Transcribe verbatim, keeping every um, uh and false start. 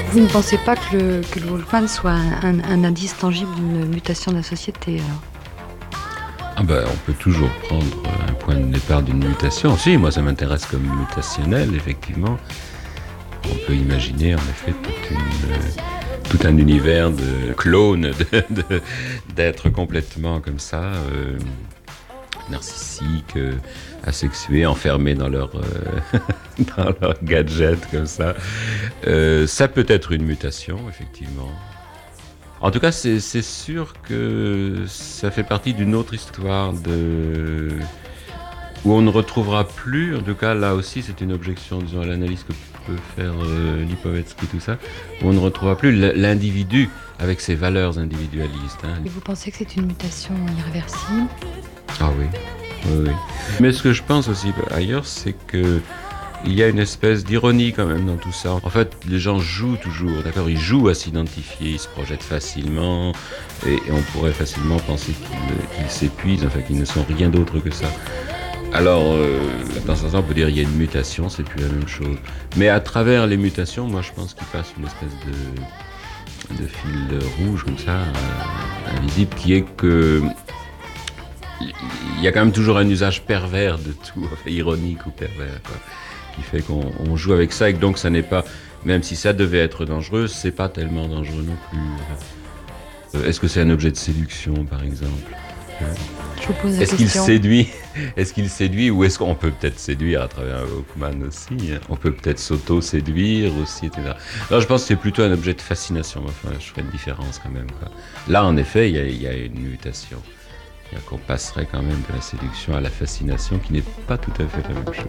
Vous ne pensez pas que le, que le Walkman soit un, un, un indice tangible d'une mutation de la société alors? Ah ben, on peut toujours prendre un point de départ d'une mutation. Si, moi ça m'intéresse comme mutationnel, effectivement. On peut imaginer en effet toute une, euh, tout un univers de clones, de, de, d'êtres complètement comme ça, euh, narcissiques, euh, asexués, enfermés dans leur, euh, dans leur gadget comme ça. Euh, ça peut être une mutation, effectivement. En tout cas, c'est, c'est sûr que ça fait partie d'une autre histoire de... où on ne retrouvera plus, en tout cas là aussi c'est une objection disons, à l'analyse que peut faire euh, Lipovetsky, tout ça, où on ne retrouvera plus l'individu avec ses valeurs individualistes. Hein. Et vous pensez que c'est une mutation irréversible? Ah oui, oui, oui. Mais ce que je pense aussi ailleurs, c'est que il y a une espèce d'ironie quand même dans tout ça. En fait, les gens jouent toujours, d'accord? Ils jouent à s'identifier, ils se projettent facilement, et, et on pourrait facilement penser qu'ils, qu'ils s'épuisent, enfin qu'ils ne sont rien d'autre que ça. Alors, euh, dans ce sens, on peut dire qu'il y a une mutation, c'est plus la même chose. Mais à travers les mutations, moi je pense qu'il passe une espèce de, de fil rouge comme ça, euh, invisible, qui est que il y a quand même toujours un usage pervers de tout, enfin, ironique ou pervers, quoi, qui fait qu'on on joue avec ça et que donc ça n'est pas, même si ça devait être dangereux, c'est pas tellement dangereux non plus. Est-ce que c'est un objet de séduction, par exemple? Je vous pose la Est-ce question. qu'il séduit? Est-ce qu'il séduit ou est-ce qu'on peut peut-être séduire à travers un Walkman aussi? Hein? On peut peut-être s'auto-séduire aussi, et cetera. Non, je pense que c'est plutôt un objet de fascination. Enfin, je ferai une différence quand même, quoi. Là, en effet, il y a, il y a une mutation. Qu'on passerait quand même de la séduction à la fascination, qui n'est pas tout à fait la même chose.